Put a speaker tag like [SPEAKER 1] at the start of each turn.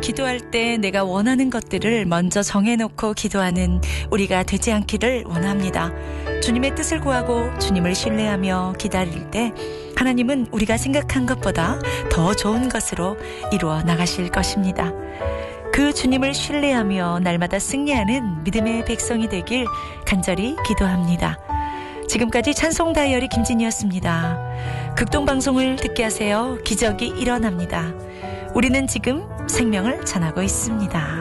[SPEAKER 1] 기도할 때 내가 원하는 것들을 먼저 정해놓고 기도하는 우리가 되지 않기를 원합니다. 주님의 뜻을 구하고 주님을 신뢰하며 기다릴 때 하나님은 우리가 생각한 것보다 더 좋은 것으로 이루어 나가실 것입니다. 그 주님을 신뢰하며 날마다 승리하는 믿음의 백성이 되길 간절히 기도합니다. 지금까지 찬송 다이어리 김진이었습니다. 극동방송을 듣게 하세요. 기적이 일어납니다. 우리는 지금 생명을 전하고 있습니다.